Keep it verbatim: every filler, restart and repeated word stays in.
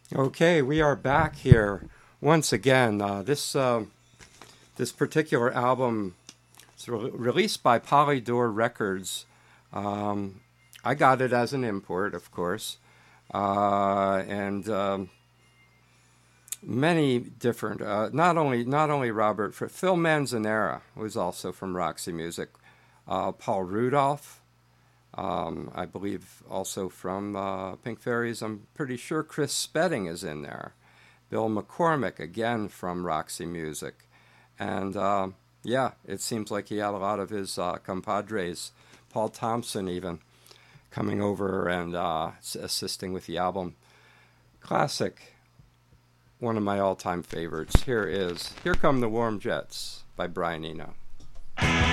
Okay, we are back here once again. Uh, this uh, this particular album is re- released by Polydor Records. Um, I got it as an import, of course, uh, and um, many different. Uh, not only not only Robert Phil Manzanera was also from Roxy Music. Uh, Paul Rudolph, um, I believe, also from uh, Pink Fairies. I'm pretty sure Chris Spedding is in there. Bill McCormick, again from Roxy Music. And uh, yeah, it seems like he had a lot of his uh, compadres, Paul Thompson even, coming over and uh, assisting with the album. Classic, one of my all-time favorites. Here is Here Come the Warm Jets by Brian Eno.